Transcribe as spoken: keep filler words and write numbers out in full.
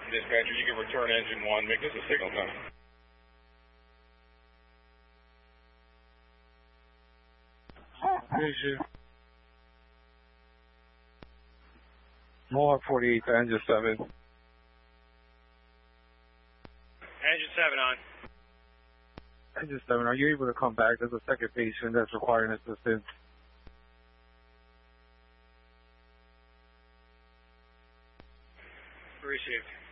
Dispatcher, you can return engine one, make this a signal time. Vision. Mohawk forty-eight to engine seven. Engine seven on. Engine seven, are you able to come back? There's a second patient that's requiring assistance. Received.